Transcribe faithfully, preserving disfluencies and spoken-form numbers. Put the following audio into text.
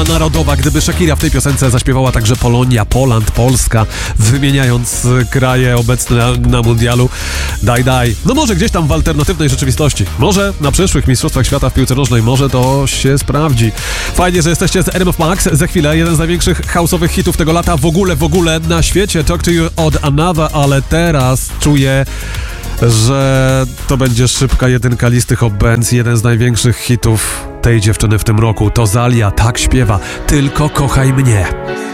hymna narodowa, gdyby Shakira w tej piosence zaśpiewała także Polonia, Poland, Polska, wymieniając kraje obecne na, na mundialu. Daj, daj. No może gdzieś tam w alternatywnej rzeczywistości. Może na przyszłych Mistrzostwach Świata w piłce nożnej, może to się sprawdzi. Fajnie, że jesteście z R M F Max. Za chwilę jeden z największych house'owych hitów tego lata w ogóle, w ogóle na świecie. Talk to you od Another, ale teraz czuję, że to będzie szybka jedynka listy Hot Bands. Jeden z największych hitów tej dziewczyny w tym roku. To Zalia, tak śpiewa. Tylko kochaj mnie.